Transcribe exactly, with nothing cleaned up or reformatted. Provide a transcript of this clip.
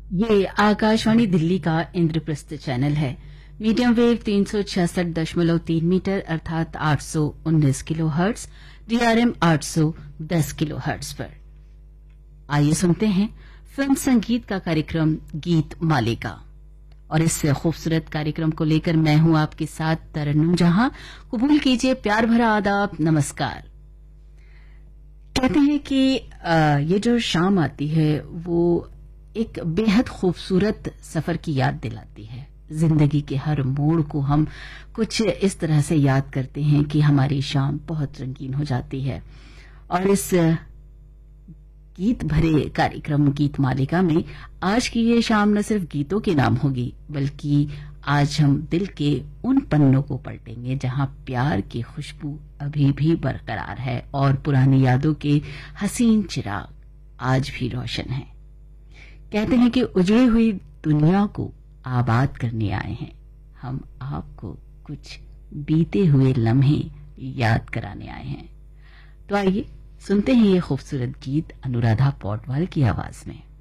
ये आकाशवाणी दिल्ली का इंद्रप्रस्थ चैनल है। मीडियम वेव तीन सौ छियासठ दशमलव तीन मीटर अर्थात आठ सौ उन्नीस किलो हर्ट्ज, डीआरएम आठ सौ दस किलो हर्ट्ज पर। आइए सुनते हैं फिल्म संगीत का कार्यक्रम गीत मालिका। और इस खूबसूरत कार्यक्रम को लेकर मैं हूं आपके साथ तरन्नुम जहां। कबूल कीजिए प्यार भरा आदाब, नमस्कार। कहते हैं कि ये जो शाम आती है वो एक बेहद खूबसूरत सफर की याद दिलाती है। जिंदगी के हर मोड़ को हम कुछ इस तरह से याद करते हैं कि हमारी शाम बहुत रंगीन हो जाती है। और इस गीत भरे कार्यक्रम गीत मालिका में आज की ये शाम न सिर्फ गीतों के नाम होगी, बल्कि आज हम दिल के उन पन्नों को पलटेंगे जहां प्यार की खुशबू अभी भी बरकरार है और पुरानी यादों के हसीन चिराग आज भी रोशन हैं। कहते हैं कि उजड़ी हुई दुनिया को आबाद करने आए हैं हम, आपको कुछ बीते हुए लम्हे याद कराने आए हैं। तो आइए सुनते हैं ये खूबसूरत गीत अनुराधा पौडवाल की आवाज में।